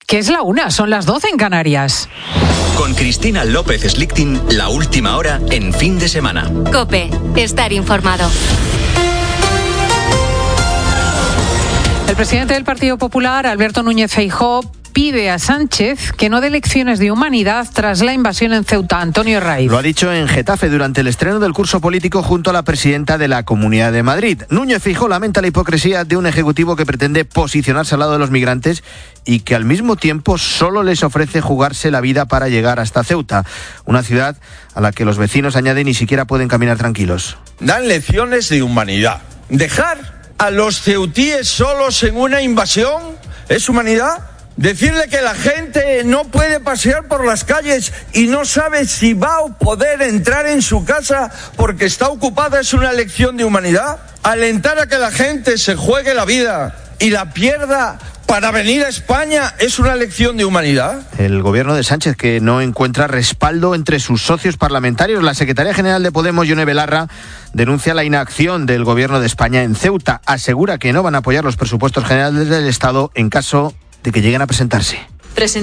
Que es la 1, son las 12 en Canarias. Con Cristina López Slichting, la última hora en fin de semana. COPE, estar informado. El presidente del Partido Popular, Alberto Núñez Feijóo, pide a Sánchez que no dé lecciones de humanidad tras la invasión en Ceuta. Antonio Raiz. Lo ha dicho en Getafe durante el estreno del curso político junto a la presidenta de la Comunidad de Madrid. Núñez Feijóo lamenta la hipocresía de un ejecutivo que pretende posicionarse al lado de los migrantes y que al mismo tiempo solo les ofrece jugarse la vida para llegar hasta Ceuta, una ciudad a la que los vecinos, añaden, ni siquiera pueden caminar tranquilos. Dan lecciones de humanidad. ¿Dejar a los ceutíes solos en una invasión es humanidad? Decirle que la gente no puede pasear por las calles y no sabe si va a poder entrar en su casa porque está ocupada es una lección de humanidad. Alentar a que la gente se juegue la vida y la pierda para venir a España es una lección de humanidad. El gobierno de Sánchez, que no encuentra respaldo entre sus socios parlamentarios. La secretaria general de Podemos, Ione Belarra, denuncia la inacción del gobierno de España en Ceuta. Asegura que no van a apoyar los presupuestos generales del Estado en caso de que lleguen a presentarse.